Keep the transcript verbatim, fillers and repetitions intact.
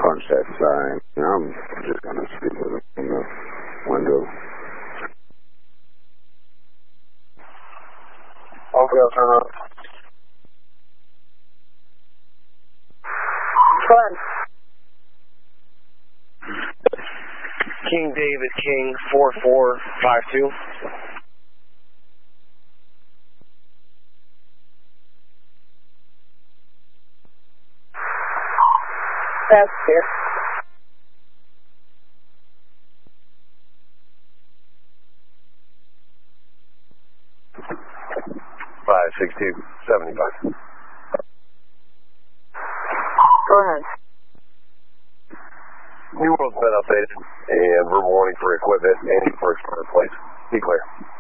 punch that sign. I'm just going to speak with him in the window. Okay, I'll turn up. Go ahead. King David King, four four five two. That's clear. five six two seventy-five. Go ahead. New World's been updated, and verbal warning for equipment and for expired plates. Be clear.